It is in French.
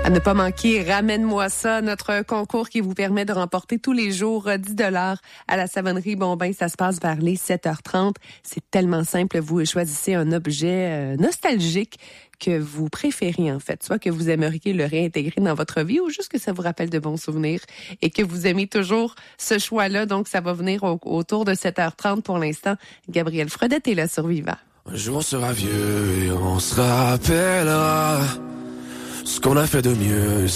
À ne pas manquer, ramène-moi ça, notre concours qui vous permet de remporter tous les jours 10 $ à la Savonnerie Bombin. Ça se passe vers les 7h30. C'est tellement simple. Vous choisissez un objet nostalgique que vous préférez, en fait. Soit que vous aimeriez le réintégrer dans votre vie ou juste que ça vous rappelle de bons souvenirs et que vous aimez toujours ce choix-là. Donc, ça va venir autour de 7h30 pour l'instant. Gabriel Fredette est là sur Viva. Un jour on sera vieux et on se rappellera ce qu'on a fait de mieux.